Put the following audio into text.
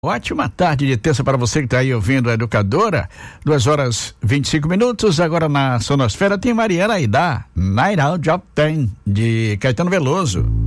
Ótima tarde de terça para você que está aí ouvindo a Educadora. 2h25. Agora na Sonosfera tem Mariana Aidá, Night Out Job 10, de Caetano Veloso.